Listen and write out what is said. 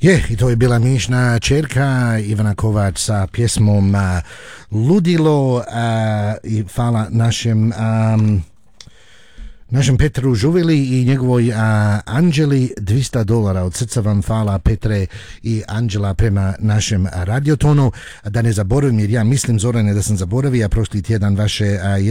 I to je bila mišna čerka Ivana Kovač sa pjesmom Ludilo i hvala našem Petru Žuvili i njegovoj Anđeli. $200 od srca vam hvala Petre i Anđela prema našem radiotonu. Da ne zaboravim, jer ja mislim, Zorane, da sam zaboravio, prošli tjedan vaše